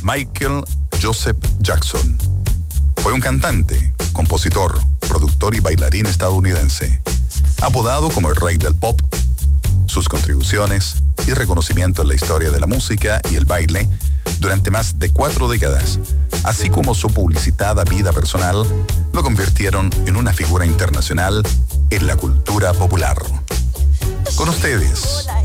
Michael Joseph Jackson. Fue un cantante, compositor, productor y bailarín estadounidense, apodado como el rey del pop. Sus contribuciones y reconocimiento en la historia de la música y el baile durante más de 4 décadas, así como su publicitada vida personal, lo convirtieron en una figura internacional en la cultura popular. Con ustedes,